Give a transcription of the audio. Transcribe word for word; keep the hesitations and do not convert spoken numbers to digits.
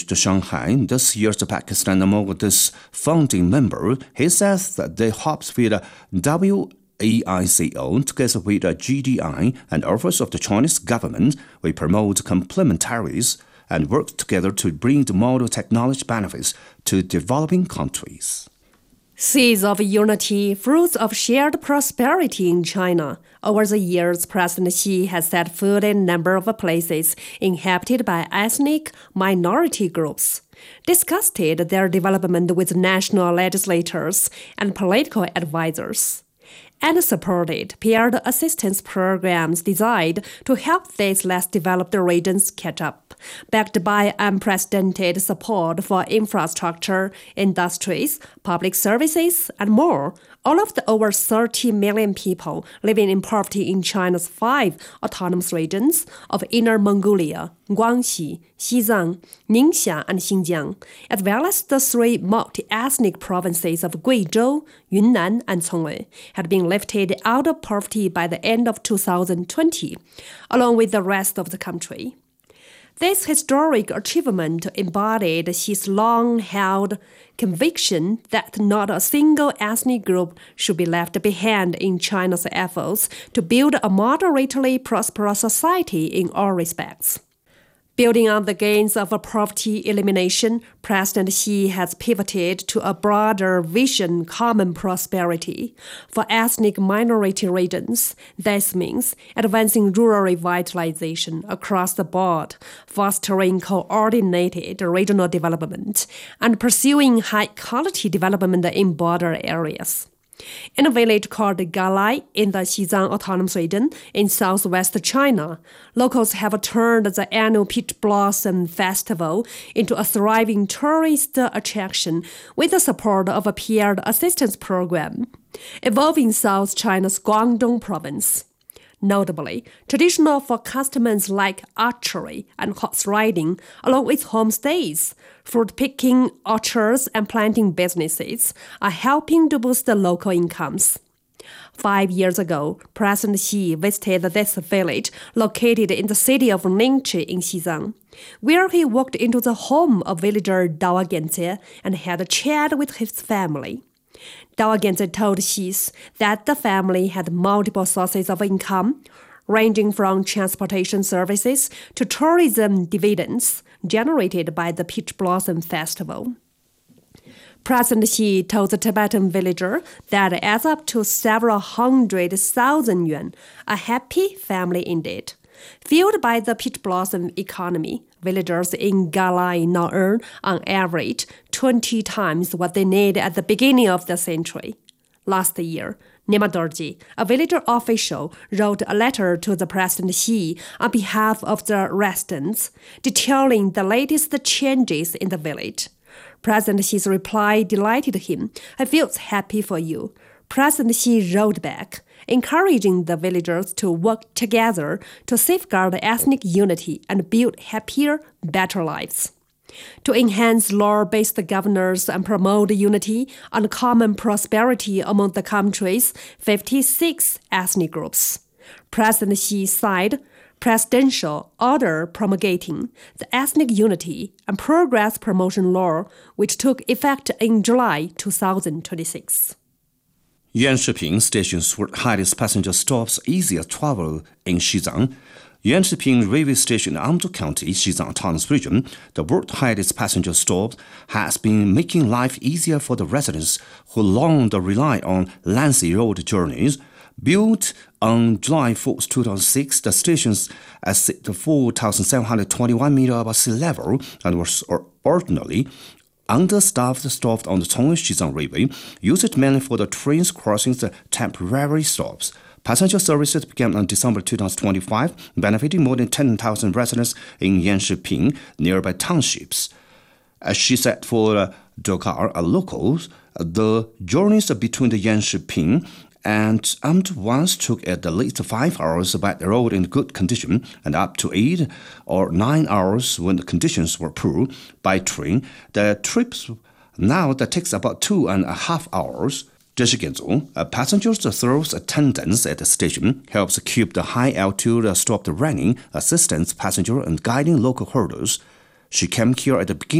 reached Shanghai this year to Pakistan among this founding member. He says that the hopes with W A I C O together with G D I and offers of the Chinese government will promote complementaries and work together to bring the model technology benefits to developing countries. Seeds of unity, fruits of shared prosperity in China. Over the years, President Xi has set foot in a number of places inhabited by ethnic minority groups, discussed their development with national legislators and political advisors, and supported peer assistance programs designed to help these less developed regions catch up, backed by unprecedented support for infrastructure, industries, public services, and more. All of the over thirty million people living in poverty in China's five autonomous regions of Inner Mongolia, Guangxi, Xizang, Ningxia, and Xinjiang, as well as the three multi-ethnic provinces of Guizhou, Yunnan, and Congwei, had been lifted out of poverty by the end of two thousand twenty, along with the rest of the country. This historic achievement embodied his long-held conviction that not a single ethnic group should be left behind in China's efforts to build a moderately prosperous society in all respects. Building on the gains of poverty elimination, President Xi has pivoted to a broader vision, common prosperity. For ethnic minority regions, this means advancing rural revitalization across the board, fostering coordinated regional development, and pursuing high-quality development in border areas. In a village called Galai in the Xizang Autonomous Region in southwest China, locals have turned the annual Peach Blossom Festival into a thriving tourist attraction with the support of a peer assistance program, evolving South China's Guangdong province. Notably, traditional folk customs like archery and horse riding, along with homestays, fruit picking, orchards, and planting businesses, are helping to boost the local incomes. Five years ago, President Xi visited this village located in the city of Ningxi in Xizang, where he walked into the home of villager Dao Genze and had a chat with his family. Dao Genze told Xi that the family had multiple sources of income, ranging from transportation services to tourism dividends generated by the Peach Blossom Festival. President Xi told the Tibetan villager that adds up to several hundred thousand yuan, a happy family indeed. Fueled by the peach blossom economy, villagers in Galai now earn, on average, twenty times what they need at the beginning of the century. Last year, Nima Dorji, a villager official, wrote a letter to the President Xi on behalf of the residents, detailing the latest changes in the village. President Xi's reply delighted him. "I feel happy for you." President Xi wrote back, encouraging the villagers to work together to safeguard ethnic unity and build happier, better lives. To enhance law-based governance and promote unity and common prosperity among the country's fifty-six ethnic groups, President Xi signed Presidential Order Promulgating the Ethnic Unity and Progress Promotion Law, which took effect in July two thousand twenty-six. Yanshiping stations were highest passenger stops easier travel in Xizang. Yanshiping Railway Station in Amzhou County, Xizang Autonomous Region, the world's highest passenger stop, has been making life easier for the residents who long rely on lengthy road journeys. Built on July fourth, two thousand six, the station is at four thousand seven hundred twenty-one meters above sea level and was ordinarily understaffed stop on the Congwei-Xizang Railway, used mainly for the trains crossing the temporary stops. Passenger services began on December two thousand twenty-five, benefiting more than ten thousand residents in Yanshiping, nearby townships. As she said for uh, Dokar, a locals, the journeys between the Yanshiping and Amzhou once took at least five hours by the road in good condition and up to eight or nine hours when the conditions were poor. By train, the trips now that takes about two and a half hours. A passenger's thorough attendance at the station helps keep the high altitude stopped running, assistance passenger and guiding local herders. She came here at the beginning